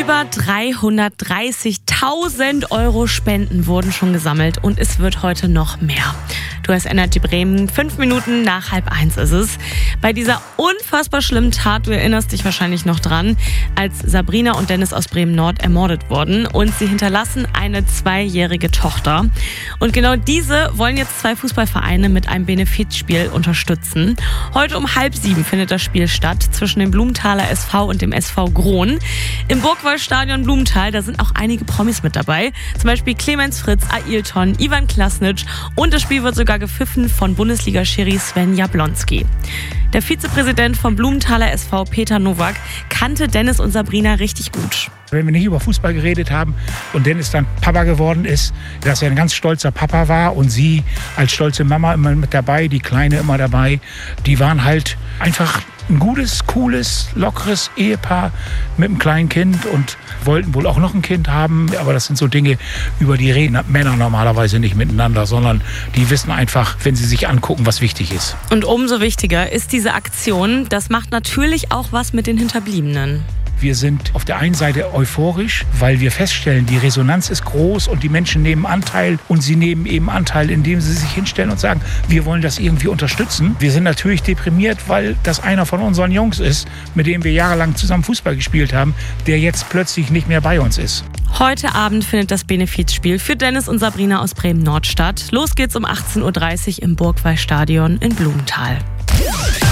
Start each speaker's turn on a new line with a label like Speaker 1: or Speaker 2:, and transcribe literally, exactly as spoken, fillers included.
Speaker 1: Über dreihundertdreißigtausend Euro Spenden wurden schon gesammelt und es wird heute noch mehr. Du hast Energy Bremen, fünf Minuten nach halb eins ist es. Bei dieser unfassbar schlimmen Tat, du erinnerst dich wahrscheinlich noch dran, als Sabrina und Dennis aus Bremen-Nord ermordet wurden und sie hinterlassen eine zweijährige Tochter. Und genau diese wollen jetzt zwei Fußballvereine mit einem Benefizspiel unterstützen. Heute um halb sieben findet das Spiel statt zwischen dem Blumenthaler S V und dem S V Grohn. Im Burgwallstadion Blumenthal, da sind auch einige Promis mit dabei. Zum Beispiel Clemens Fritz, Ailton, Ivan Klasnic und das Spiel wird sogar gepfiffen von Bundesliga-Schiri Sven Jablonski. Der Vizepräsident vom Blumenthaler S V, Peter Nowak, kannte Dennis und Sabrina richtig gut.
Speaker 2: Wenn wir nicht über Fußball geredet haben und Dennis dann Papa geworden ist, dass er ein ganz stolzer Papa war und sie als stolze Mama immer mit dabei, die Kleine immer dabei, die waren halt einfach ein gutes, cooles, lockeres Ehepaar mit einem kleinen Kind und wollten wohl auch noch ein Kind haben. Aber das sind so Dinge, über die reden Männer normalerweise nicht miteinander, sondern die wissen einfach, wenn sie sich angucken, was wichtig ist.
Speaker 1: Und umso wichtiger ist diese Aktion. Das macht natürlich auch was mit den Hinterbliebenen.
Speaker 2: Wir sind auf der einen Seite euphorisch, weil wir feststellen, die Resonanz ist groß und die Menschen nehmen Anteil und sie nehmen eben Anteil, indem sie sich hinstellen und sagen, wir wollen das irgendwie unterstützen. Wir sind natürlich deprimiert, weil das einer von unseren Jungs ist, mit dem wir jahrelang zusammen Fußball gespielt haben, der jetzt plötzlich nicht mehr bei uns ist.
Speaker 1: Heute Abend findet das Benefizspiel für Dennis und Sabrina aus Bremen-Nord statt. Los geht's um achtzehn Uhr dreißig im Burgwallstadion in Blumenthal.